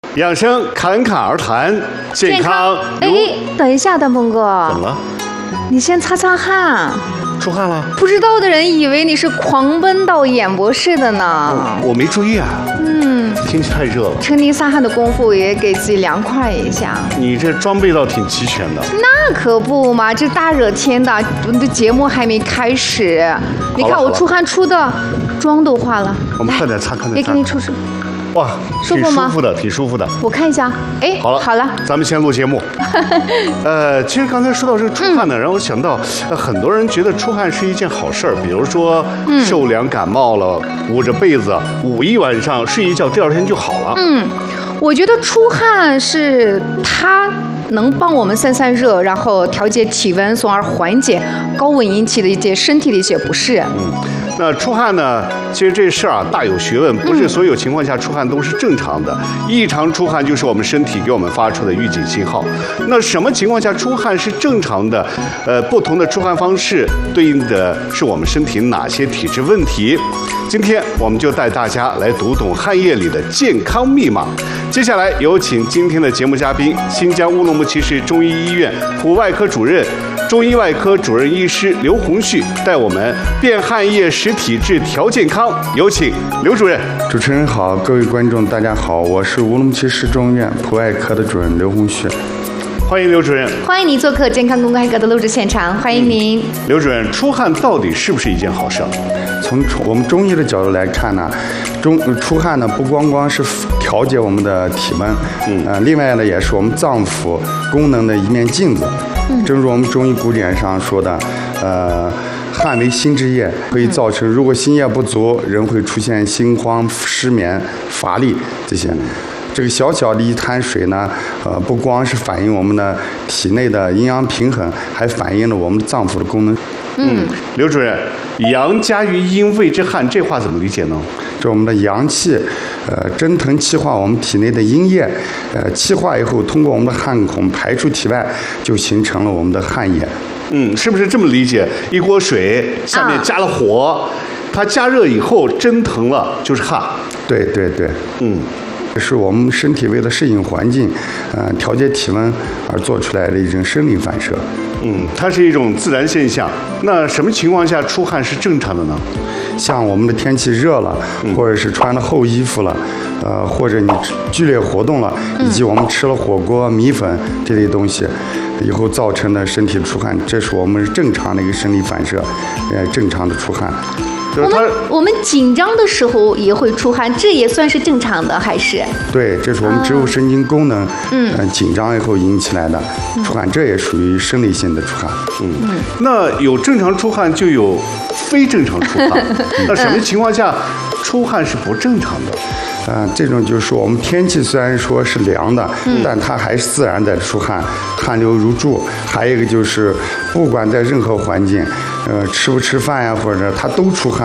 养生侃侃而谈，健康哎，等一下，大鹏哥， 怎么了？ 你先擦擦汗。 出汗了？ 不知道的人以为你是狂奔到演播室的呢。 我没注意啊。天气太热了， 趁你撒汗的功夫也给自己凉快一下。 你这装备倒挺齐全的。 那可不嘛，这大热天的，我们的节目还没开始。你看我出汗出的，妆都化了。 我们快点擦，快点擦。 给你出手。 哇， 舒服吗？ 挺舒服的。 我看一下，哎，好了， 咱们先录节目。其实刚才说到这个出汗呢，让我想到，很多人觉得出汗是一件好事儿，比如说受凉感冒了，捂着被子捂一晚上，睡一觉，第二天就好了。 我觉得出汗是它能帮我们散散热，然后调节体温，从而缓解高温引起的一些身体的一些不适。 那出汗呢？其实这事儿啊大有学问，不是所有情况下出汗都是正常的。异常出汗就是我们身体给我们发出的预警信号。那什么情况下出汗是正常的？不同的出汗方式对应的是我们身体哪些体质问题？今天我们就带大家来读懂汗液里的健康密码。接下来有请今天的节目嘉宾，新疆乌鲁木齐市中医医院普外科主任、中医外科主任医师刘洪旭带我们变汗液使体质调健康。有请刘主任。 主持人好，各位观众大家好，我是乌鲁木齐市中医院普外科的主任刘洪旭。 欢迎刘主任。 欢迎您做客健康公开课的录制现场，欢迎您。 刘主任，出汗到底是不是一件好事？ 从我们中医的角度来看呢，出汗呢不光光是调节我们的体温，另外呢也是我们脏腑功能的一面镜子。正如我们中医古典上说的，汗为心之液，可以造成如果心液不足，人会出现心慌、失眠、乏力这些。这个小小的一滩水呢，不光是反映我们的体内的阴阳平衡，还反映了我们脏腑的功能。 刘主任，阳加于阴谓之汗，这话怎么理解呢？ 这我们的阳气，蒸腾气化我们体内的阴液，气化以后，通过我们的汗孔排出体外，就形成了我们的汗液。 是不是这么理解？一锅水下面加了火，它加热以后蒸腾了，就是汗。 对。是我们身体为了适应环境，调节体温而做出来的一种生理反射。 它是一种自然现象。那什么情况下出汗是正常的呢？ 像我们的天气热了，或者是穿了厚衣服了，或者你剧烈活动了，以及我们吃了火锅、米粉这类东西以后造成的身体出汗，这是我们正常的一个生理反射，正常的出汗。 我们紧张的时候也会出汗，这也算是正常的还是？ 对，这是我们植物神经功能紧张以后引起来的出汗，这也属于生理性的出汗。 那有正常出汗就有非正常出汗，那什么情况下出汗是不正常的？ 这种就是说我们天气虽然说是凉的，但它还是自然的出汗，汗流如注。还有一个就是不管在任何环境，吃不吃饭呀，或者它都出汗。